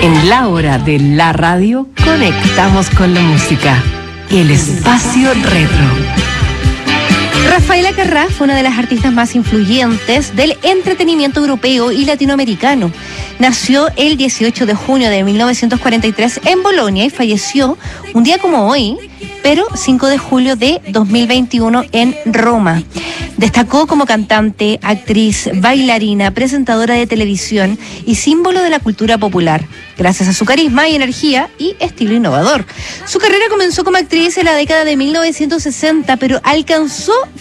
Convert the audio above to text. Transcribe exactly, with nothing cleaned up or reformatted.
En la hora de la radio, conectamos con la música. El espacio retro. Rafaela Carrà fue una de las artistas más influyentes del entretenimiento europeo y latinoamericano. Nació el dieciocho de junio de mil novecientos cuarenta y tres en Bolonia y falleció un día como hoy, pero cinco de julio de dos mil veintiuno en Roma. Destacó como cantante, actriz, bailarina, presentadora de televisión y símbolo de la cultura popular, gracias a su carisma y energía y estilo innovador. Su carrera comenzó como actriz en la década de mil novecientos sesenta, pero alcanzó